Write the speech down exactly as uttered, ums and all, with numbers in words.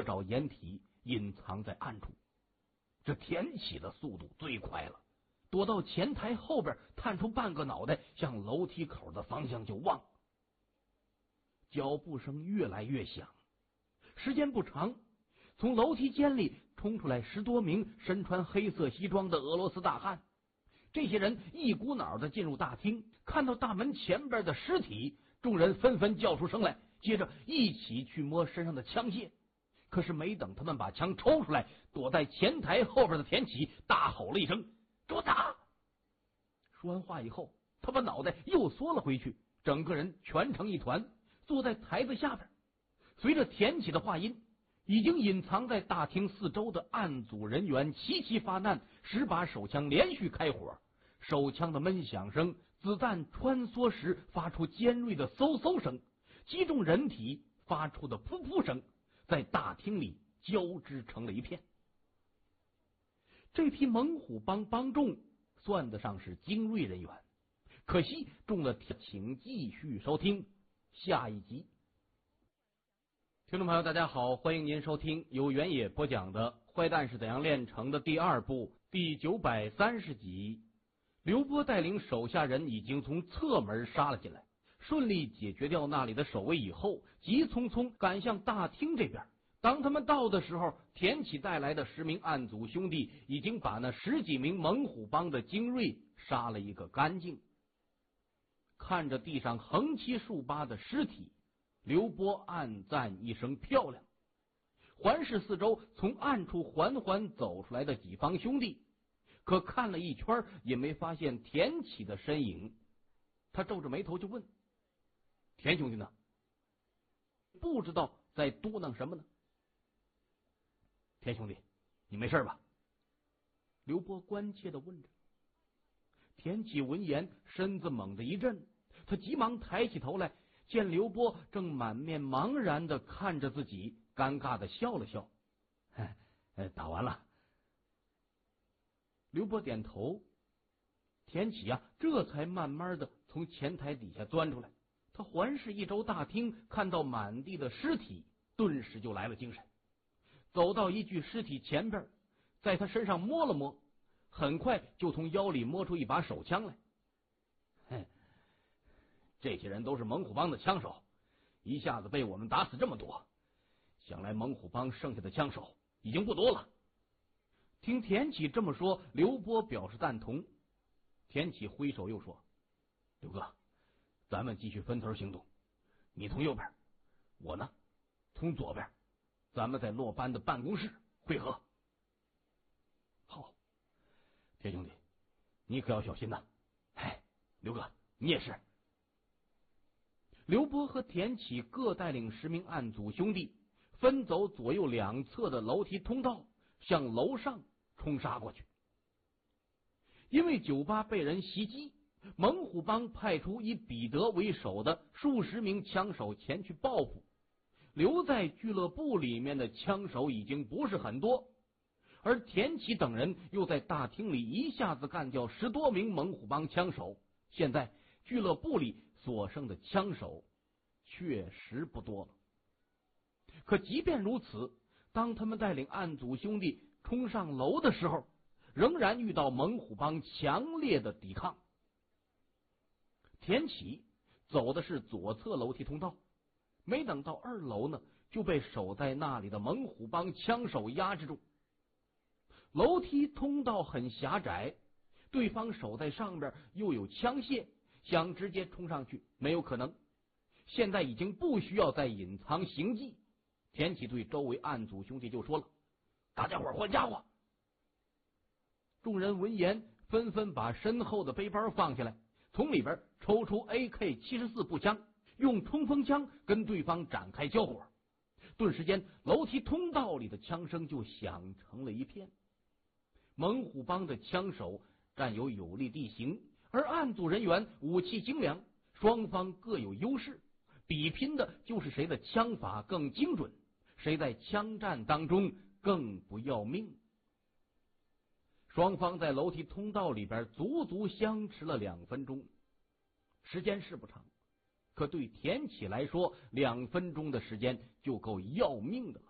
少掩体隐藏在暗处。这田启的速度最快了，躲到前台后边，探出半个脑袋，向楼梯口的方向就望。脚步声越来越响，时间不长，从楼梯间里冲出来十多名身穿黑色西装的俄罗斯大汉。这些人一股脑的进入大厅，看到大门前边的尸体，众人纷纷叫出声来，接着一起去摸身上的枪械。可是没等他们把枪抽出来，躲在前台后边的田启大吼了一声：“给我打！”说完话以后，他把脑袋又缩了回去，整个人蜷成一团，坐在台子下边。随着田启的话音，已经隐藏在大厅四周的案组人员齐齐发难，十把手枪连续开火，手枪的闷响声，子弹穿梭时发出尖锐的嗖嗖声，击中人体发出的噗噗声，在大厅里交织成了一片。这批猛虎帮帮众算得上是精锐人员，可惜中了，请继续收听下一集。听众朋友大家好，欢迎您收听由原野播讲的《坏蛋是怎样炼成的》第二部第九百三十集。刘波带领手下人已经从侧门杀了进来，顺利解决掉那里的守卫以后，急匆匆赶向大厅这边。当他们到的时候，田启带来的十名案组兄弟已经把那十几名猛虎帮的精锐杀了一个干净。看着地上横七竖八的尸体，刘波暗赞一声漂亮，环视四周从暗处缓缓走出来的几方兄弟，可看了一圈也没发现田启的身影。他皱着眉头就问：“田兄弟呢？”不知道在嘟囔什么呢。田兄弟，你没事吧？刘波关切地问着。田启闻言，身子猛地一震，他急忙抬起头来，见刘波正满面茫然地看着自己，尴尬地笑了笑：“打完了。”刘波点头。田启啊，这才慢慢地从前台底下钻出来。他环视一周大厅，看到满地的尸体，顿时就来了精神，走到一具尸体前边，在他身上摸了摸，很快就从腰里摸出一把手枪来。嘿，这些人都是猛虎帮的枪手，一下子被我们打死这么多，想来猛虎帮剩下的枪手已经不多了。听田启这么说，刘波表示赞同。田启挥手又说：“刘哥，咱们继续分头行动，你从右边，我呢从左边，咱们在洛班的办公室会合。”好，田兄弟，你可要小心呐！哎，刘哥，你也是。刘波和田启各带领十名案组兄弟，分走左右两侧的楼梯通道，向楼上冲杀过去。因为酒吧被人袭击，猛虎帮派出以彼得为首的数十名枪手前去报复。留在俱乐部里面的枪手已经不是很多，而田启等人又在大厅里一下子干掉十多名猛虎帮枪手，现在俱乐部里所剩的枪手确实不多了。可即便如此，当他们带领案组兄弟冲上楼的时候，仍然遇到猛虎帮强烈的抵抗。田启走的是左侧楼梯通道，没等到二楼呢，就被守在那里的猛虎帮枪手压制住。楼梯通道很狭窄，对方守在上边又有枪械，想直接冲上去没有可能。现在已经不需要再隐藏行迹。田启对周围案组兄弟就说了：“大家伙换家伙。”众人闻言，纷纷把身后的背包放下来，从里边抽出 A K 七十四步枪，用冲锋枪跟对方展开交火。顿时间，楼梯通道里的枪声就响成了一片。猛虎帮的枪手占有有利地形，而案组人员武器精良，双方各有优势，比拼的就是谁的枪法更精准，谁在枪战当中更不要命。双方在楼梯通道里边足足相持了两分钟，时间是不长，可对田启来说，两分钟的时间就够要命的了。